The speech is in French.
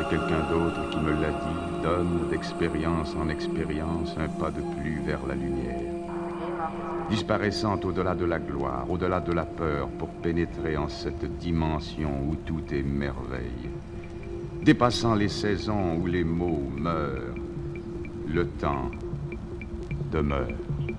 c'est quelqu'un d'autre qui me l'a dit, donne d'expérience en expérience un pas de plus vers la lumière. Disparaissant au-delà de la gloire, au-delà de la peur, pour pénétrer en cette dimension où tout est merveille. Dépassant les saisons où les mots meurent, le temps demeure.